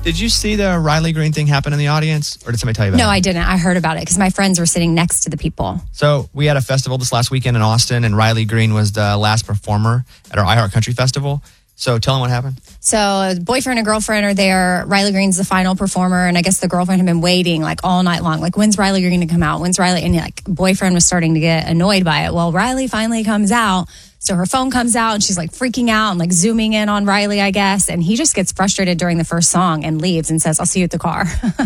Did you see the Riley Green thing happen in the audience? Or did somebody tell you about it? No, I didn't. I heard about it because my friends were sitting next to the people. So we had a festival this last weekend in Austin, and Riley Green was the last performer at our iHeart Country Festival. So tell them what happened. So boyfriend and girlfriend are there. Riley Green's the final performer, and I guess the girlfriend had been waiting like all night long. Like, when's Riley Green to come out? When's Riley? And like boyfriend was starting to get annoyed by it. Well, Riley finally comes out. So her phone comes out and she's like freaking out and like zooming in on Riley, I guess. And he just gets frustrated during the first song and leaves and says, "I'll see you at the car."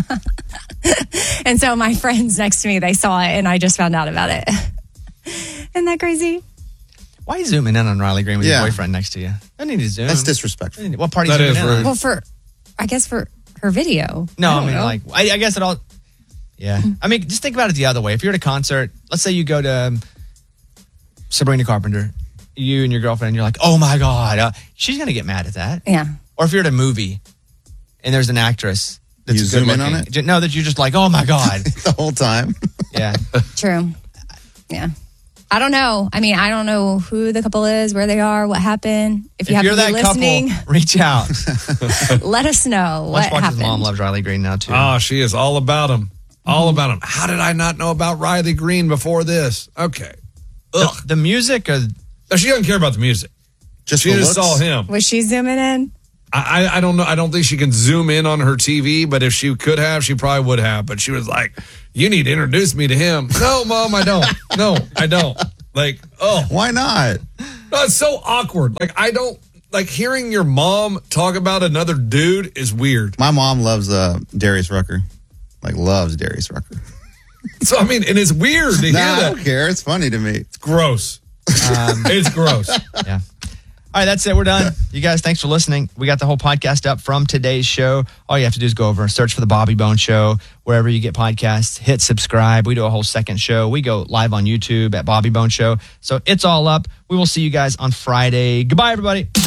And so my friends next to me, they saw it and I just found out about it. Isn't that crazy? Why are you zooming in on Riley Green with your boyfriend next to you? I need to zoom. That's disrespectful. What part are you zooming in on? Well, I guess for her video. No, I guess it all. Yeah. I mean, just think about it the other way. If you're at a concert, let's say you go to Sabrina Carpenter, you and your girlfriend, and you're like, oh my God, she's going to get mad at that. Yeah. Or if you're at a movie and there's an actress that's you good zoom in looking, on it? No, that you're just like, oh my God. The whole time. Yeah. True. Yeah. I don't know. I mean, I don't know who the couple is, where they are, what happened. If you're happen to that be listening, couple, reach out. let us know what happened. Mom loves Riley Green now too. Oh, she is all about him. All about him. How did I not know about Riley Green before this? Okay. Ugh. The music or... No, she doesn't care about the music. She just saw him. Was she zooming in? I don't know. I don't think she can zoom in on her TV, but if she could have, she probably would have. But she was like, "You need to introduce me to him." No, Mom, I don't. No, I don't. Like, why not? No, it's so awkward. Like, I don't like hearing your mom talk about another dude is weird. My mom loves Darius Rucker. Like, loves Darius Rucker. So, I mean, and it's weird to hear that. I don't care. It's funny to me. It's gross. It's gross. Yeah. All right, that's it. We're done. You guys, thanks for listening. We got the whole podcast up from today's show. All you have to do is go over and search for The Bobby Bone Show, wherever you get podcasts. Hit subscribe. We do a whole second show. We go live on YouTube at Bobby Bone Show. So it's all up. We will see you guys on Friday. Goodbye, everybody.